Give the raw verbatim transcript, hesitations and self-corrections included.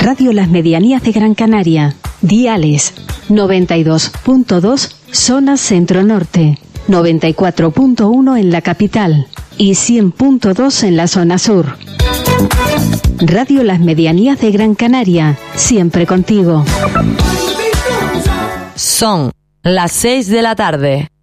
Radio Las Medianías de Gran Canaria. Diales noventa y dos punto dos zona centro-norte, noventa y cuatro punto uno en la capital y cien punto dos en la zona sur. Radio Las Medianías de Gran Canaria, siempre contigo. Son las seis de la tarde.